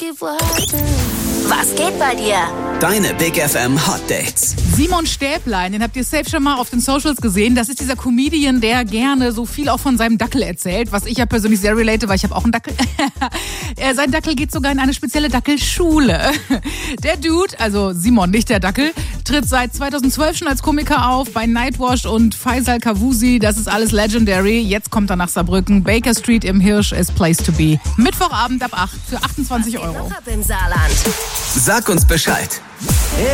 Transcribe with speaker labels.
Speaker 1: Was geht bei dir?
Speaker 2: Deine Big FM Hot Dates.
Speaker 3: Simon Stäblein, den habt ihr safe schon mal auf den Socials gesehen. Das ist dieser Comedian, der gerne so viel auch von seinem Dackel erzählt, was ich ja persönlich sehr relate, weil ich habe auch einen Dackel. Sein Dackel geht sogar in eine spezielle Dackelschule. Der Dude, also Simon, nicht der Dackel, tritt seit 2012 schon als Komiker auf bei Nightwash und Faisal Kavusi. Das ist alles legendary. Jetzt kommt er nach Saarbrücken. Baker Street im Hirsch is place to be. Mittwochabend ab 8 für 28
Speaker 1: Was geht
Speaker 3: Euro.
Speaker 1: noch ab im Saarland?
Speaker 2: Sag uns Bescheid.